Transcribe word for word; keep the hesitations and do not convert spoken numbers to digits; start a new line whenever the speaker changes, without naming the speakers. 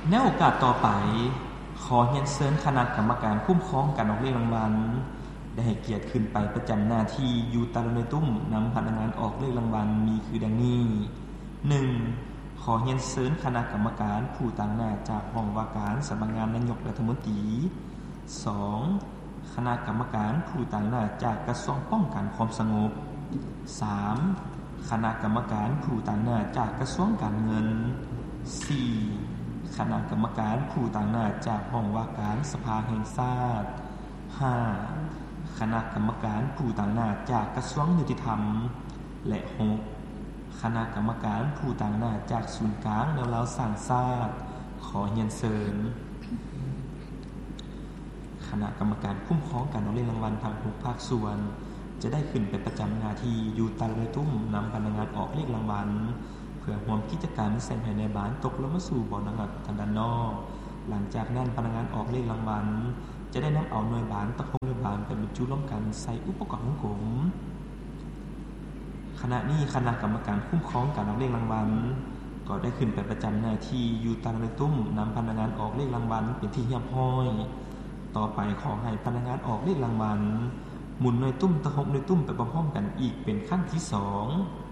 ในโอกาสต่อไปขอเรียนเชิญคณะกรรมการคุ้มครองการออกเลขรางวัลได้ให้เกียรติขึ้นไปประจำหน้าที่อยู่ตามในตุ้มนำพนักงานออกเลขรางวัลมีคือดังนี้ หนึ่ง ขอเรียนเชิญคณะกรรมการผู้ต่างหน้าจากห้องว่าการสำนักงานนายกรัฐมนตรี สอง คณะกรรมการผู้ต่างหน้าจากกระทรวงป้องกันความสงบ สาม คณะกรรมการผู้ต่างหน้าจากกระทรวงการเงิน สี่ คณะกรรมการผู้ต่างหน้าจากห้องว่าการสภาแห่งชาติ ห้า คณะกรรมการผู้ต่างหน้าจากกระทรวงยุติธรรม และ หก คณะกรรมการผู้ต่างหน้าจากศูนย์กลางแนวราวสร้างชาติขอเรียนเชิญคณะกรรมการคุ้มครองการออกเลขรางวัลทางทุกภาคส่วนจะได้ขึ้นไปประจำหน้าที่อยู่ตามในตุ้มนำพนักงานออกเลขรางวัลเพื่อร่วมกิจกรรมแสดงให้ในบ้านตกลงมาสู่บ่อนะครับทางด้านนอกหลังจากนั้นพนักงานออกเลขรางวัลจะได้นำเอาหน่วยบานตะคงหน่วยบานไปบรรจุร่วมกันใส่อุปกรณ์ของผมขณะนี้คณะกรรมการคุ้มครองการออกเลขรางวัลก็ได้ขึ้นไปประจำหน้าที่อยู่ตามในตุ้มนำพนักงานออกเลขรางวัลเป็นที่เรียบร้อยต่อไปขอให้พนักงานออกเลขรางวัลหมุนหน่วยตุ้มตะคงหน่วยตุ้มไปพร้อมๆกันอีกเป็นขั้นที่สอง